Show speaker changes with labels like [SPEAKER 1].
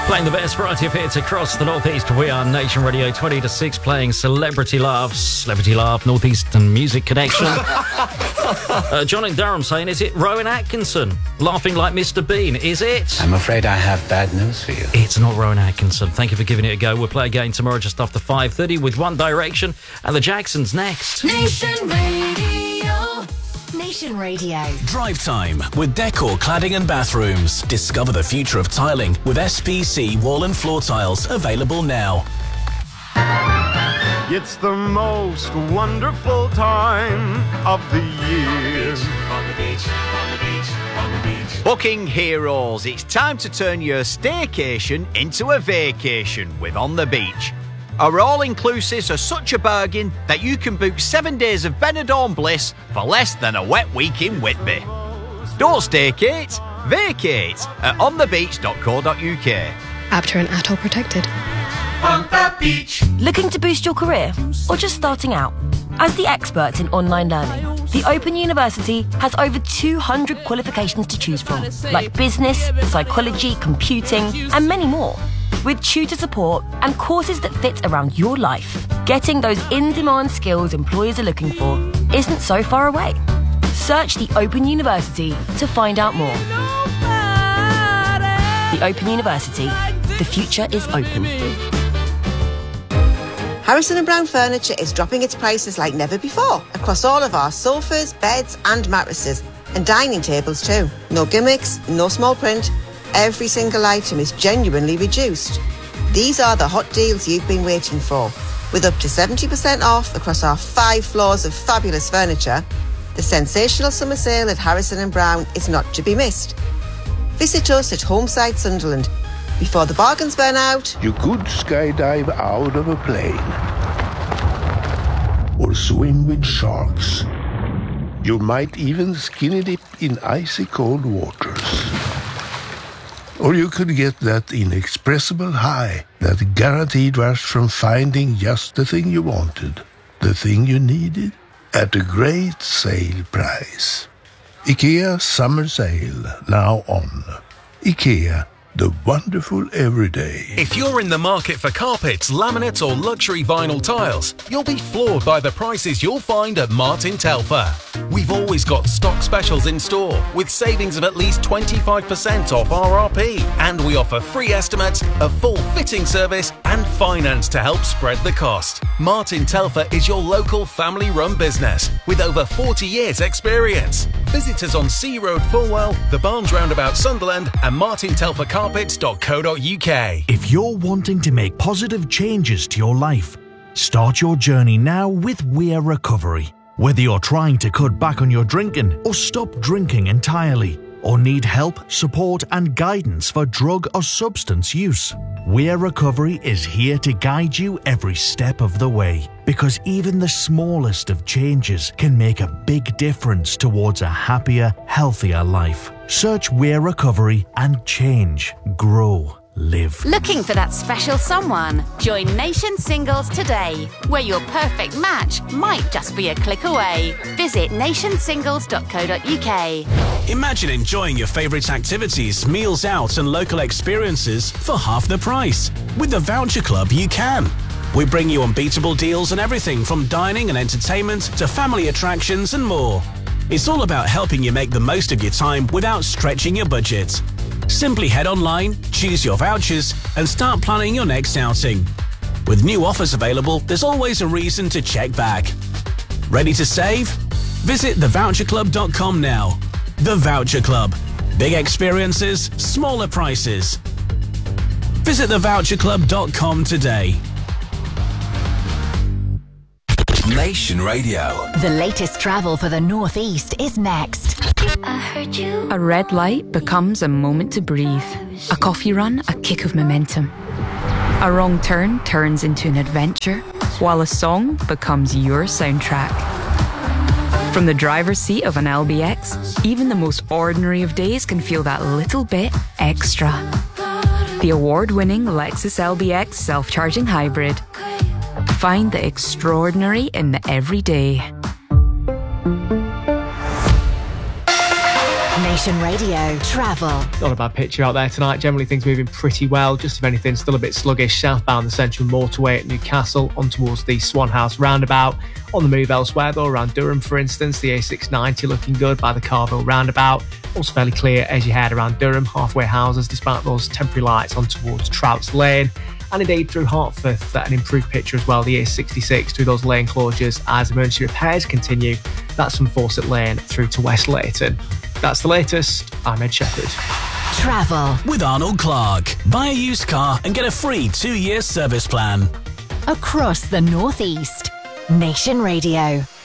[SPEAKER 1] Playing the best variety of hits across the Northeast. We are Nation Radio 20 to 6 playing Celebrity Love. Celebrity Love, Northeastern Music Connection. John in Durham saying, is it Rowan Atkinson? Laughing like Mr. Bean, is it?
[SPEAKER 2] I'm afraid I have bad news for you.
[SPEAKER 1] It's not Rowan Atkinson. Thank you for giving it a go. We'll play again tomorrow just after 5:30 with One Direction and the Jacksons next.
[SPEAKER 3] Nation Radio. Nation Radio.
[SPEAKER 4] Drive Time with Decor Cladding and Bathrooms. Discover the future of tiling with SPC wall and floor tiles available now.
[SPEAKER 5] It's the most wonderful time of the year.
[SPEAKER 6] On the beach, on the beach, on the beach.
[SPEAKER 7] Booking heroes, it's time to turn your staycation into a vacation with On the Beach. Our all-inclusives are such a bargain that you can book 7 days of Benidorm bliss for less than a wet week in Whitby. Don't staykate, vacate at onthebeach.co.uk.
[SPEAKER 8] Apter and Atoll protected.
[SPEAKER 6] On the beach.
[SPEAKER 9] Looking to boost your career or just starting out? As the experts in online learning, the Open University has over 200 qualifications to choose from, like business, psychology, computing, and many more. With tutor support and courses that fit around your life, getting those in-demand skills employers are looking for isn't so far away. Search the Open University to find out more. The Open University. The future is open.
[SPEAKER 10] Harrison & Brown Furniture is dropping its prices like never before across all of our sofas, beds and mattresses, and dining tables too. No gimmicks, no small print. Every single item is genuinely reduced. These are the hot deals you've been waiting for. With up to 70% off across our 5 floors of fabulous furniture, the sensational summer sale at Harrison & Brown is not to be missed. Visit us at Homeside, Sunderland. Before the bargains burn out,
[SPEAKER 11] you could skydive out of a plane or swim with sharks. You might even skinny dip in icy cold waters. Or you could get that inexpressible high, that guaranteed rush from finding just the thing you wanted, the thing you needed, at a great sale price. IKEA Summer Sale, now on. IKEA, the wonderful everyday.
[SPEAKER 12] If you're in the market for carpets, laminates or luxury vinyl tiles, you'll be floored by the prices you'll find at Martin Telfer. We've always got stock specials in store with savings of at least 25% off RRP, and we offer free estimates, a full fitting service and finance to help spread the cost. Martin Telfer is your local family-run business with over 40 years experience. Visit us on Sea Road, Fulwell, the Barnes Roundabout, Sunderland and martintelfercarpets.co.uk.
[SPEAKER 13] If you're wanting to make positive changes to your life, start your journey now with Weir Recovery. Whether you're trying to cut back on your drinking or stop drinking entirely, or need help, support and guidance for drug or substance use, Weir Recovery is here to guide you every step of the way. Because even the smallest of changes can make a big difference towards a happier, healthier life. Search Weir Recovery and change, grow, live.
[SPEAKER 14] Looking for that special someone? Join Nation Singles today, where your perfect match might just be a click away. Visit nationsingles.co.uk.
[SPEAKER 4] Imagine enjoying your favourite activities, meals out and local experiences for half the price. With the Voucher Club you can. We bring you unbeatable deals on everything from dining and entertainment to family attractions and more. It's all about helping you make the most of your time without stretching your budget. Simply head online, choose your vouchers and start planning your next outing. With new offers available, there's always a reason to check back. Ready to save? Visit thevoucherclub.com now. The Voucher Club. Big experiences, smaller prices. Visit thevoucherclub.com today.
[SPEAKER 3] Nation Radio.
[SPEAKER 15] The latest travel for the Northeast is next.
[SPEAKER 3] I heard you.
[SPEAKER 16] A red light becomes a moment to breathe. A coffee run, a kick of momentum. A wrong turn turns into an adventure, while a song becomes your soundtrack. From the driver's seat of an LBX, even the most ordinary of days can feel that little bit extra. The award-winning Lexus LBX self-charging hybrid. Find the extraordinary in the everyday.
[SPEAKER 15] Nation Radio Travel.
[SPEAKER 17] Not a bad picture out there tonight. Generally things moving pretty well. Just if anything, still a bit sluggish southbound the Central Motorway at Newcastle on towards the Swan House roundabout. On the move elsewhere though, around Durham for instance, the A690 looking good by the Carville roundabout. Also fairly clear as you head around Durham, halfway houses despite those temporary lights on towards Trouts Lane. And indeed through Hertford, an improved picture as well, the A66 through those lane closures as emergency repairs continue. That's from Fawcett Lane through to West Leighton. That's the latest. I'm Ed Shepherd.
[SPEAKER 15] Travel
[SPEAKER 4] with Arnold Clark. Buy a used car and get a free 2-year service plan.
[SPEAKER 15] across the North East. Nation Radio.